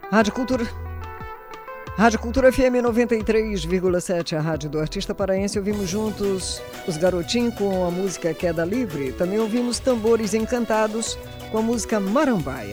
Rádio Cultura. Rádio Cultura FM 93,7, a rádio do artista paraense. Ouvimos juntos Os Garotinhos com a música Queda Livre. Também ouvimos Tambores Encantados com a música Marambaia.